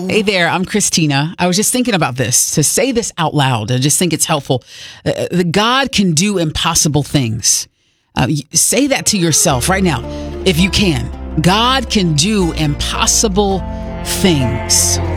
Hey there, I'm Christina. I was just thinking about this, to say this out loud. I just think it's helpful. That God can do impossible things. Say that to yourself right now, if you can. God can do impossible things.